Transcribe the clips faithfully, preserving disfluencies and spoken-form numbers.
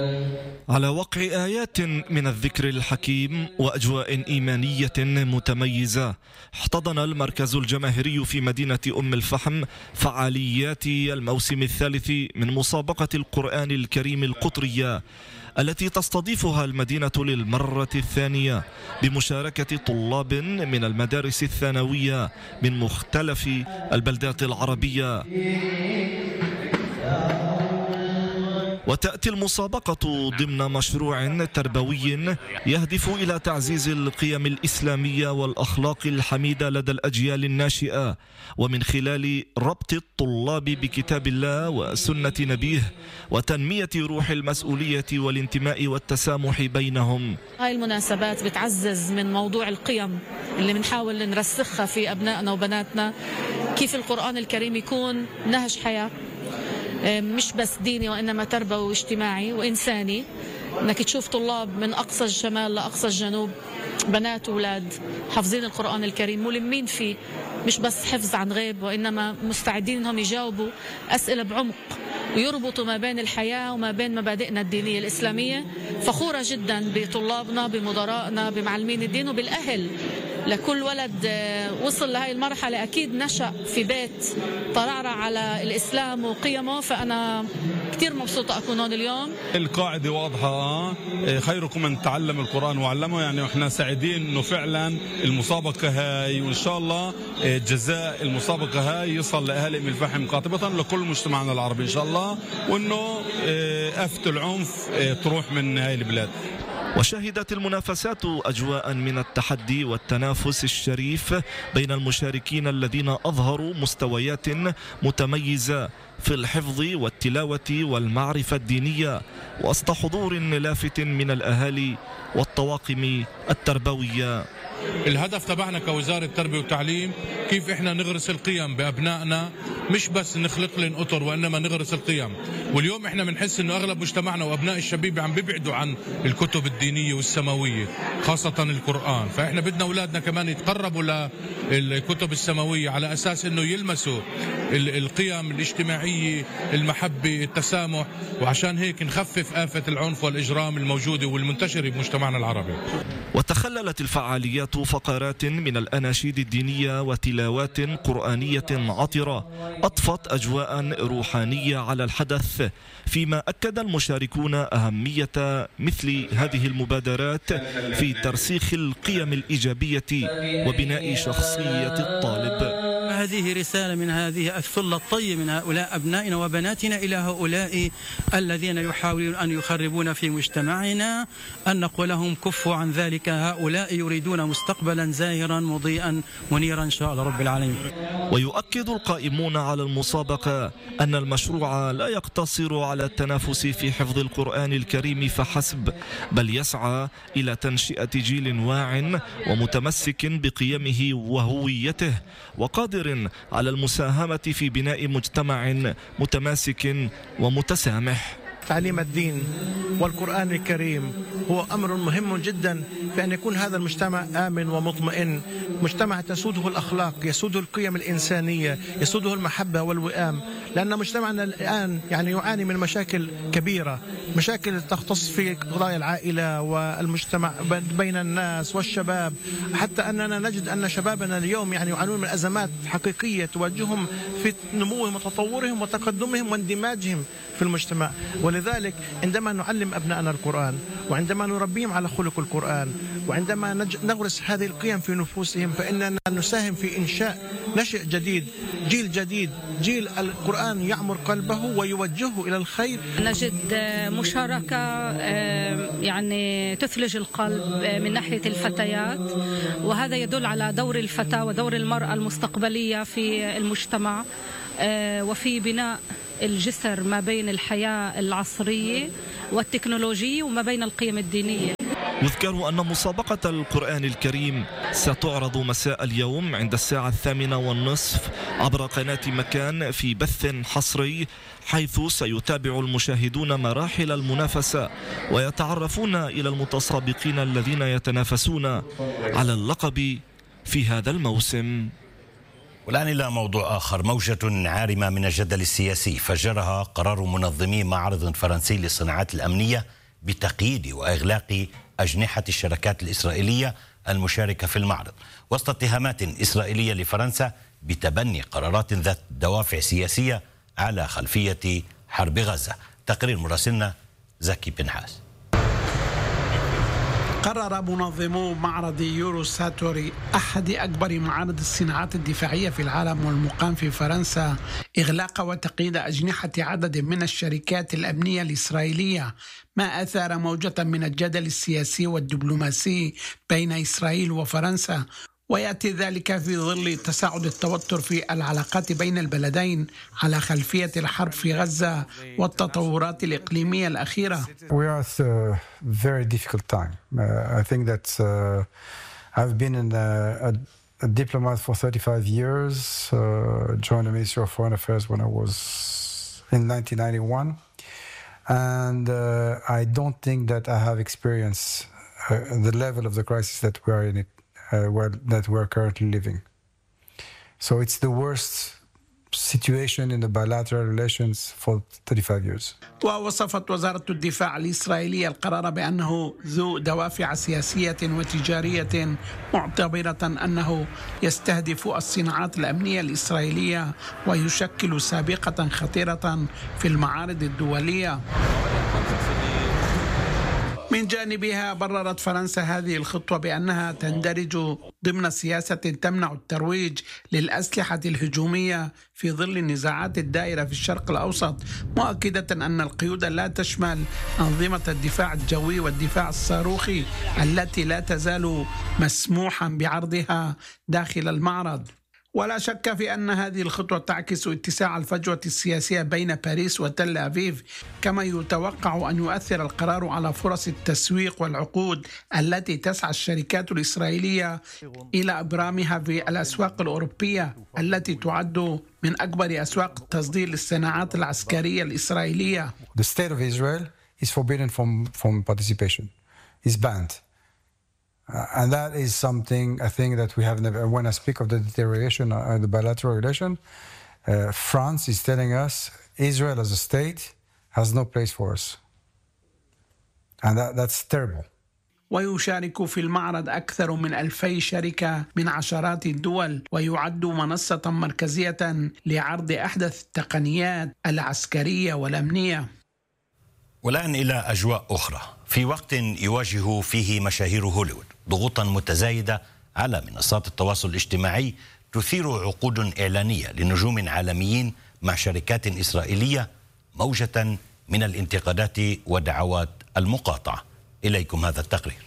على وقع آيات من الذكر الحكيم وأجواء إيمانية متميزة، احتضن المركز الجماهيري في مدينة أم الفحم فعاليات الموسم الثالث من مسابقة القرآن الكريم القطرية التي تستضيفها المدينة للمرة الثانية بمشاركة طلاب من المدارس الثانوية من مختلف البلدات العربية. وتأتي المسابقة ضمن مشروع تربوي يهدف إلى تعزيز القيم الإسلامية والأخلاق الحميدة لدى الأجيال الناشئة، ومن خلال ربط الطلاب بكتاب الله وسنة نبيه وتنمية روح المسؤولية والانتماء والتسامح بينهم. هاي المناسبات بتعزز من موضوع القيم اللي بنحاول نرسخها في أبنائنا وبناتنا، كيف القرآن الكريم يكون نهج حياة مش بس ديني وإنما تربوي واجتماعي وإنساني. انك تشوف طلاب من أقصى الشمال لأقصى الجنوب، بنات وولاد حافظين القرآن الكريم، ملمين فيه، مش بس حفظ عن غيب وإنما مستعدين انهم يجاوبوا أسئلة بعمق ويربطوا ما بين الحياة وما بين مبادئنا الدينية الإسلامية. فخورة جدا بطلابنا، بمدرائنا، بمعلمين الدين وبالأهل. لكل ولد وصل لهي المرحلة أكيد نشأ في بيت طرعرع على الإسلام وقيمه، فأنا كتير مبسوطة أكون هون اليوم. القاعدة واضحة، خيركم من تعلم القرآن وعلمه، يعني احنا سعيدين انه فعلا المسابقة هاي، وان شاء الله جزاء المسابقة هاي يصل لأهل أم الفحم قاطبة لكل مجتمعنا العربي ان شاء الله، وانه آفة العنف تروح من هاي البلاد. وشهدت المنافسات أجواء من التحدي والتنافس الشريف بين المشاركين الذين أظهروا مستويات متميزة في الحفظ والتلاوة والمعرفة الدينية وسط حضور لافت من الأهالي والطواقم التربوية. الهدف تبعنا كوزارة التربية والتعليم كيف احنا نغرس القيم بأبنائنا، مش بس نخلق لهم أطر وإنما نغرس القيم. واليوم احنا بنحس انه اغلب مجتمعنا وابناء الشبيب عم بيبعدوا عن الكتب الدينية والسماوية، خاصة القرآن. فاحنا بدنا اولادنا كمان يتقربوا للكتب السماوية على اساس انه يلمسوا القيم الاجتماعية، المحبة، التسامح، وعشان هيك نخفف آفة العنف والإجرام الموجودة والمنتشرة بمجتمعنا العربي. وتخللت الفعاليات فقرات من الأناشيد الدينية وتلاوات قرآنية عطرة أضفت أجواء روحانية على الحدث، فيما أكد المشاركون أهمية مثل هذه المبادرات في ترسيخ القيم الإيجابية وبناء شخصية الطالب. هذه رسالة من هذه الثلة الطيب من هؤلاء أبنائنا وبناتنا إلى هؤلاء الذين يحاولون أن يخربون في مجتمعنا، أن نقول لهم كفوا عن ذلك، هؤلاء يريدون مستقبلا زاهرا مضيئا منيرا إن شاء الله رب العالمين. ويؤكد القائمون على المسابقة أن المشروع لا يقتصر على التنافس في حفظ القرآن الكريم فحسب، بل يسعى إلى تنشئة جيل واع ومتمسك بقيمه وهويته وقادر على المساهمة في بناء مجتمع متماسك ومتسامح. تعليم الدين والقرآن الكريم هو أمر مهم جدا في أن يكون هذا المجتمع آمن ومطمئن، مجتمع تسوده الأخلاق، يسوده القيم الإنسانية، يسوده المحبة والوئام. لأن مجتمعنا الآن يعني يعاني من مشاكل كبيرة، مشاكل تختص في قضايا العائلة والمجتمع بين الناس والشباب، حتى أننا نجد أن شبابنا اليوم يعني يعانون من أزمات حقيقية تواجههم في نموهم وتطورهم وتقدمهم واندماجهم في المجتمع. ولذلك عندما نعلم أبنائنا القرآن، وعندما نربيهم على خلق القرآن، وعندما نغرس هذه القيم في نفوسهم، فإننا نساهم في إنشاء نشء جديد، جيل جديد، جيل القرآن يعمر قلبه ويوجهه إلى الخير. نجد مشاركة يعني تثلج القلب من ناحية الفتيات، وهذا يدل على دور الفتاة ودور المرأة المستقبلية في المجتمع وفي بناء الجسر ما بين الحياة العصرية والتكنولوجية وما بين القيم الدينية. يذكر أن مسابقة القرآن الكريم ستعرض مساء اليوم عند الساعة الثامنة والنصف عبر قناة مكان في بث حصري، حيث سيتابع المشاهدون مراحل المنافسة ويتعرفون إلى المتسابقين الذين يتنافسون على اللقب في هذا الموسم. والآن إلى موضوع آخر. موجة عارمة من الجدل السياسي فجرها قرار منظمي معرض فرنسي للصناعات الأمنية بتقييد وإغلاق أجنحة الشركات الإسرائيلية المشاركة في المعرض، وسط اتهامات إسرائيلية لفرنسا بتبني قرارات ذات دوافع سياسية على خلفية حرب غزة. تقرير مراسلنا زكي بنحاس. قرر منظمو معرض يورو ساتوري أحد أكبر معارض الصناعات الدفاعية في العالم والمقام في فرنسا إغلاق وتقييد أجنحة عدد من الشركات الأمنية الإسرائيلية، ما أثار موجة من الجدل السياسي والدبلوماسي بين إسرائيل وفرنسا، ويأتي ذلك في ظل تصاعد التوتر في العلاقات بين البلدين على خلفية الحرب في غزة والتطورات الإقليمية الأخيرة. We are at a very difficult time. Uh, I think that uh, I've been in a, a, a diplomat for thirty-five years, uh, joined the Ministry of Foreign Affairs when I was in nineteen ninety-one, and uh, I don't think that I have experienced uh, the level of the crisis that we are in it. Uh, where, that we're currently living. So it's the worst situation in the bilateral relations for thirty-five years. ووصفت وزارة الدفاع الإسرائيلية القرار بأنه ذو دوافع سياسية وتجارية، معتبرة أنه يستهدف الصناعات الأمنية الإسرائيلية ويشكل سابقة خطيرة في المعارض الدولية. من جانبها بررت فرنسا هذه الخطوة بأنها تندرج ضمن سياسة تمنع الترويج للأسلحة الهجومية في ظل النزاعات الدائرة في الشرق الأوسط، مؤكدة أن القيود لا تشمل أنظمة الدفاع الجوي والدفاع الصاروخي التي لا تزال مسموحا بعرضها داخل المعرض. ولا شك في أن هذه الخطوة تعكس اتساع الفجوة السياسية بين باريس وتل أبيب، كما يتوقع أن يؤثر القرار على فرص التسويق والعقود التي تسعى الشركات الإسرائيلية إلى إبرامها في الأسواق الأوروبية التي تعد من أكبر أسواق التصدير للصناعات العسكرية الإسرائيلية. The state of Israel is forbidden from, from participation, is banned. Uh, and that is something I think that we have never, when I speak of the deterioration of the bilateral relation, uh, France is telling us Israel as a state has no place for us. And that, that's terrible. ويشارك في المعرض أكثر من ألفي شركة من عشرات الدول، ويعد منصة مركزية لعرض أحدث التقنيات العسكرية والأمنية. والآن إلى أجواء أخرى. في وقت يواجه فيه مشاهير هوليوود ضغوطا متزايدة على منصات التواصل الاجتماعي تثير عقود إعلانية لنجوم عالميين مع شركات إسرائيلية موجة من الانتقادات ودعوات المقاطعة. إليكم هذا التقرير.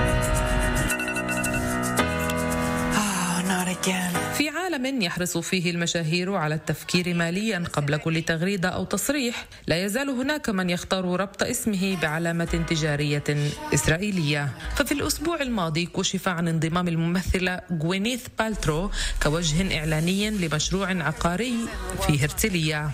في عالم يحرص فيه المشاهير على التفكير ماليا قبل كل تغريدة أو تصريح، لا يزال هناك من يختار ربط اسمه بعلامة تجارية إسرائيلية. ففي الأسبوع الماضي كشف عن انضمام الممثلة غوينيث بالترو كوجه إعلاني لمشروع عقاري في הרצליה.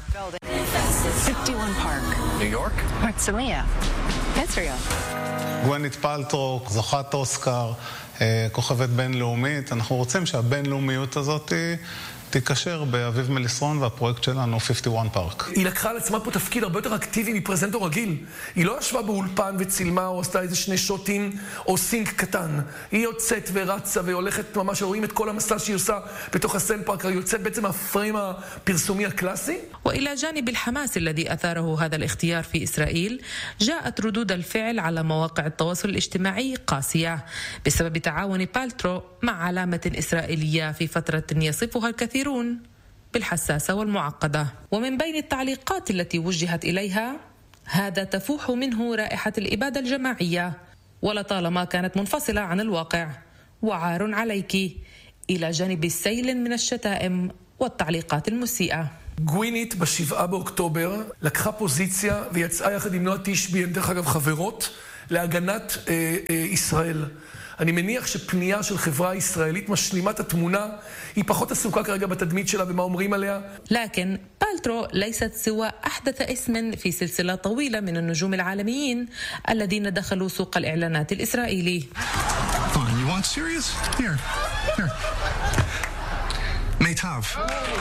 גווינית פלטרו, זוכת אוסקר, כוכבת בינלאומית. אנחנו רוצים שהבינלאומיות הזאת תיקשר באביב מליסרון והפרויקט שלנו חמישים ואחת פארק. היא לקחה על עצמה פה תפקיד הרבה יותר אקטיבי מפרזנטור רגיל. היא לא ישבה באולפן וצילמה או עשתה איזה שני שוטים או סינק קטן. היא יוצאת ורצה והולכת ממש, רואים את כל המסע שהיא עושה בתוך הסן פארק. היא יוצאת בעצם מהפריים הפרסומי הקלאסי. وإلى جانب الحماس الذي أثاره هذا الاختيار في إسرائيل، جاءت ردود الفعل على مواقع التواصل الاجتماعي قاسية بسبب تعاون بالترو مع علامة إسرائيلية في فترة يصفها الكثيرون بالحساسة والمعقدة. ومن بين التعليقات التي وجهت إليها: هذا تفوح منه رائحة الإبادة الجماعية، ولطالما كانت منفصلة عن الواقع، وعار عليك، إلى جانب السيل من الشتائم والتعليقات المسيئة. גווינית בשבעה באוקטובר לקחה פוזיציה ויצאה יחד עם נועה תשבי, דרך אגב חברות, להגנת אה, אה, ישראל. אני מניח שפנייה של חברה ישראלית משלימה את התמונה, היא פחות עסוקה כרגע בתדמית שלה ומה אומרים עליה. لكن بالترو ليست سوى أحدث اسم في سلسلة طويلة من النجوم العالميين الذين دخلوا سوق الإعلانات الإسرائيلي. Fine, you want serious? Here, here. might have.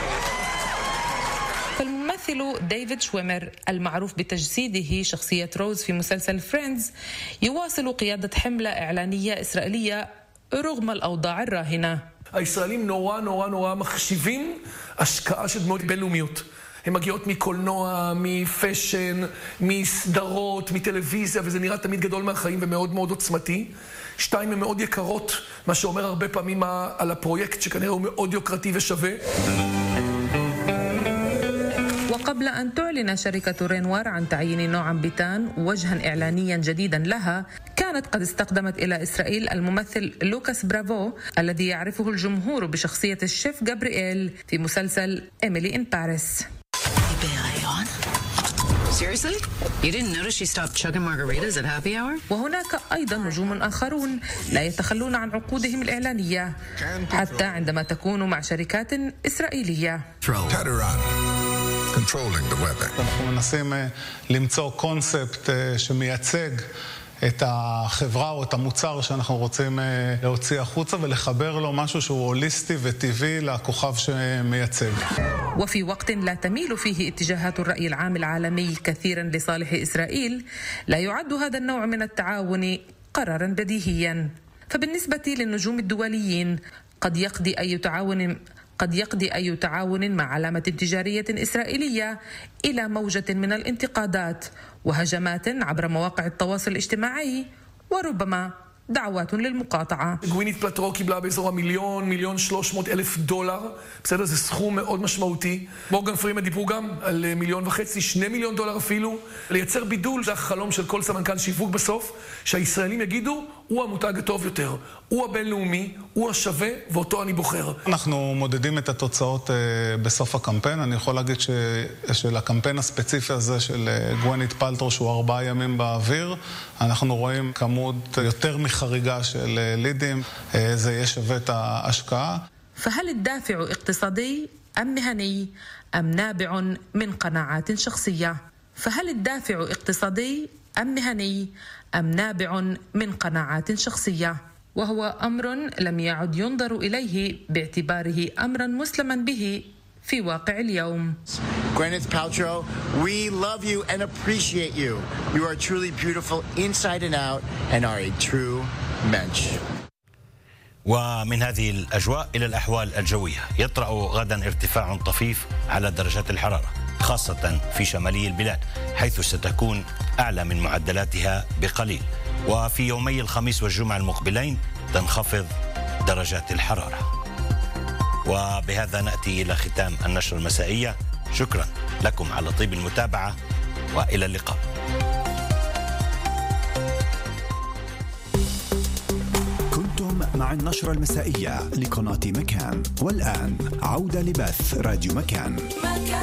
فالممثل ديفيد شويمر المعروف بتجسيده شخصية روز في مسلسل فريندز يواصل قيادة حملة إعلانية إسرائيلية رغم الأوضاع الراهنة. הישראלים נורא נורא נורא מחשיבים השקעה של דמויות בינלאומיות. הן מגיעות מקולנוע, מפשן, מסדרות, מטלוויזיה, וזה נראה תמיד גדול מהחיים ומאוד מאוד עוצמתי. שתיים, הן מאוד יקרות, מה שאומר הרבה פעמים על הפרויקט שכנראה הוא מאוד יוקרתי ושווה. وقبل أن تعلن شركة رينوار عن تعيين نوعا بيتان وجها إعلانيا جديدا لها، كانت قد استخدمت إلى إسرائيل الممثل لوكاس برافو الذي يعرفه الجمهور بشخصية الشيف جابرييل في مسلسل إيميلي إن باريس. Seriously? You didn't notice she stopped chugging margaritas at happy hour? وهناك أيضا نجوم آخرون لا يتخلون عن عقودهم الإعلانية حتى عندما תكون مع شركات إسرائيلية. אנחנו מנסים למצוא קונספט שמייצג את החברה או את המוצר שאנחנו רוצים להוציא החוצה ולחבר לו משהו שהוא הוליסטי וטבעי לכוכב שמייצג. وفي وقت لا تميل فيه اتجاهات الرأي العام العالمي كثيرا لصالح إسرائيل، لا يعد هذا النوع من التعاون قرارا بديهيا. فبالنسبة للنجوم الدوليين قد يقضي أي تعاون قد يقضي أي تعاون مع علامة تجارية إسرائيلية إلى موجة من الانتقادات وهجمات عبر مواقع التواصل الاجتماعي وربما دعوات للمقاطعة. גווינית פלטרו קיבלה באזור המיליון, מיליון שלוש מאות אלף דולר. בסדר, זה סכום מאוד משמעותי. מורגן פרימן דיברו גם על מיליון וחצי, שני מיליון דולר אפילו. לייצר בידול, זה החלום של כל סמנכ"ל שיווק בסוף, שהישראלים יגידו, הוא המותג הטוב יותר, הוא הבינלאומי, הוא השווה, ואותו אני בוחר. אנחנו מודדים את התוצאות בסוף הקמפיין. אני יכול להגיד ש... של הקמפיין הספציפי הזה של גווינית פלטרו, שהוא ארבעה ימים באוויר, אנחנו רואים כמות יותר מחריגה של לידים, זה יהיה שווה את ההשקעה. فهل الدافع اقتصادي أم مهني أم نابع من قناعات شخصية؟ فهل الدافع اقتصادي أم مهني أم نابع من قناعات شخصية؟ وهو أمر لم يعد ينظر إليه باعتباره أمرا مسلما به في واقع اليوم. Gwyneth Paltrow, we love you and appreciate you. You are truly beautiful inside and out and are a true mensch. ومن هذه الأجواء إلى الأحوال الجوية. يطرأ غدا ارتفاع طفيف على درجات الحرارة خاصة في شمالي البلاد، حيث ستكون أعلى من معدلاتها بقليل. وفي يومي الخميس والجمعة المقبلين تنخفض درجات الحرارة. وبهذا نأتي إلى ختام النشرة المسائية. شكرا لكم على طيب المتابعة وإلى اللقاء. كنتم مع النشرة المسائية لقناة مكان، والآن عودة لبث راديو مكان.